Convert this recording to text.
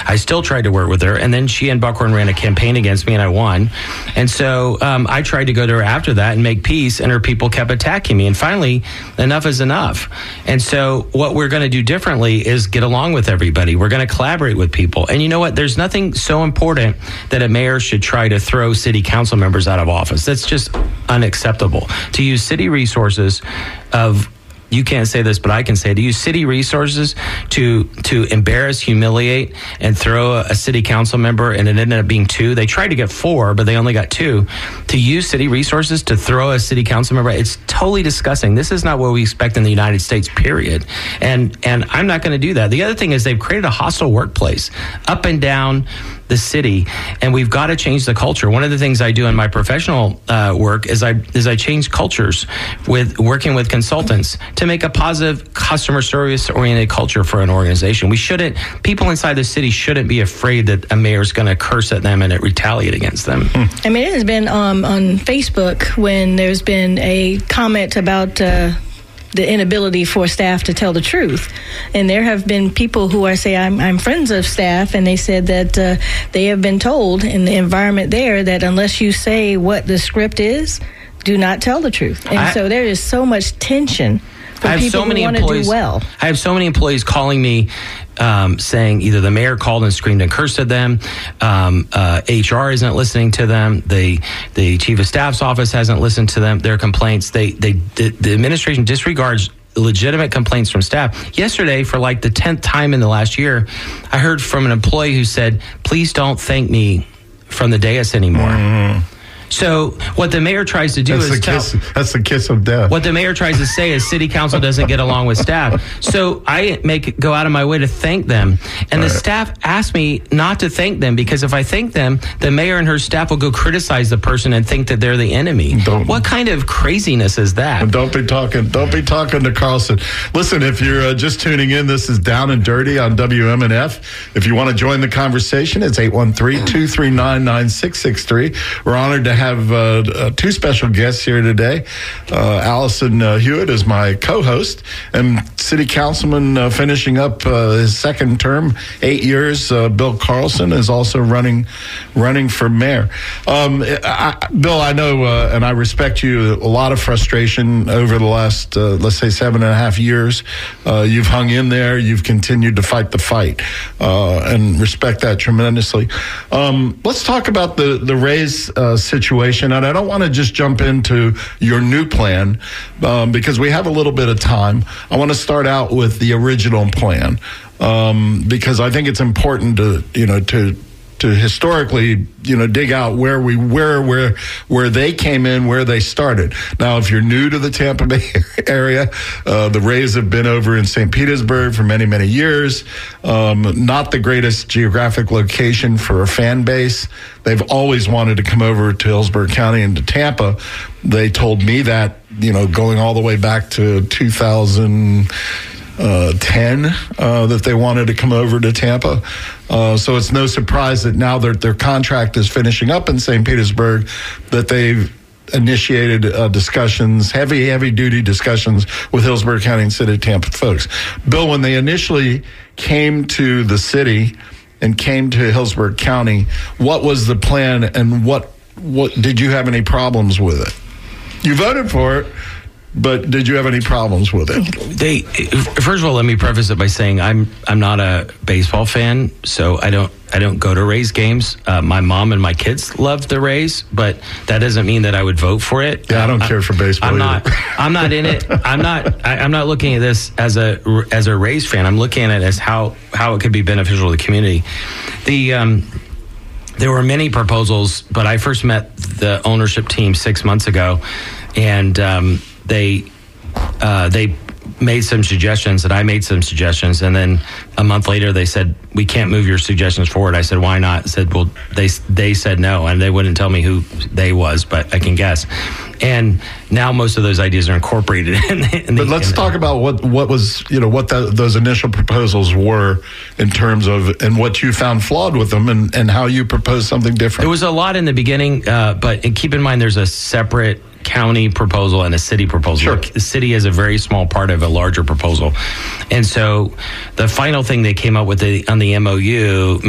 I still tried to work with her. And then she and Buckhorn ran a campaign against me, and I won. And so I tried to go to her after that and make peace, and her people kept attacking me. And finally, enough is enough. And so what we're going to do differently is get along with everybody. We're going to collaborate with people. And you know what? There's nothing so important that a mayor should try to throw city council members out of office. That's just unacceptable. To use city resources you can't say this, but I can say, to use city resources to embarrass, humiliate, and throw a city council member, and it ended up being 2. They tried to get 4, but they only got 2. To use city resources to throw a city council member, it's totally disgusting. This is not what we expect in the United States, period. And I'm not going to do that. The other thing is they've created a hostile workplace up and down the city, and we've got to change the culture. One of the things I do in my professional work is I change cultures with working with consultants to make a positive customer service oriented culture for an organization. People inside the city shouldn't be afraid that a mayor's going to curse at them and retaliate against them. I mean, it has been on Facebook when there's been a comment about the inability for staff to tell the truth. And there have been people who I'm friends of staff, and they said that they have been told in the environment there that unless you say what the script is, do not tell the truth. And so there is so much tension for people who want to do well. I have so many employees calling me saying either the mayor called and screamed and cursed at them, HR isn't listening to them, the chief of staff's office hasn't listened to them, their complaints. The administration disregards legitimate complaints from staff. Yesterday, for like the 10th time in the last year, I heard from an employee who said, "Please don't thank me from the dais anymore." Mm-hmm. So what the mayor tries to do that's the kiss of death. What the mayor tries to say is city council doesn't get along with staff. So I go out of my way to thank them. And the staff asked me not to thank them, because if I thank them, the mayor and her staff will go criticize the person and think that they're the enemy. What kind of craziness is that? Don't be talking to Carlson. Listen, if you're just tuning in, this is Down and Dirty on WMNF. If you want to join the conversation, it's 813-239-9663. We're honored to have 2 special guests here today. Allison Hewitt is my co-host, and City Councilman finishing up his second term, 8 years. Bill Carlson is also running for mayor. Bill, I know, and I respect you, a lot of frustration over the last, let's say, 7.5 years. You've hung in there. You've continued to fight the fight, and respect that tremendously. Let's talk about the raise situation. And I don't want to just jump into your new plan because we have a little bit of time. I want to start out with the original plan because I think it's important to historically, dig out where they came in, where they started. Now, if you're new to the Tampa Bay area, the Rays have been over in St. Petersburg for many, many years. Not the greatest geographic location for a fan base. They've always wanted to come over to Hillsborough County and to Tampa. They told me that, going all the way back to 2010, that they wanted to come over to Tampa. So it's no surprise that now their contract is finishing up in St. Petersburg, that they've initiated discussions, heavy-duty discussions with Hillsborough County and City of Tampa folks. Bill, when they initially came to the city and came to Hillsborough County, what was the plan, and what did you have any problems with it? You voted for it, but did you have any problems with it? First of all, let me preface it by saying I'm not a baseball fan, so I don't go to Rays games. My mom and my kids love the Rays, but that doesn't mean that I would vote for it. Yeah, I don't care for baseball. I'm not in it. I'm not looking at this as a Rays fan. I'm looking at it as how it could be beneficial to the community. There were many proposals, but I first met the ownership team 6 months ago, and they made some suggestions, and I made some suggestions, and then a month later they said, "We can't move your suggestions forward." I said, "Why not?" I said, "Well, they said no," and they wouldn't tell me who they was, but I can guess. And now most of those ideas are incorporated But let's talk about what was, what those initial proposals were in terms of, and what you found flawed with them, and how you proposed something different. There was a lot in the beginning, but keep in mind there's a separate county proposal and a city proposal. Sure. The city is a very small part of a larger proposal. And so the final thing they came up with on the MOU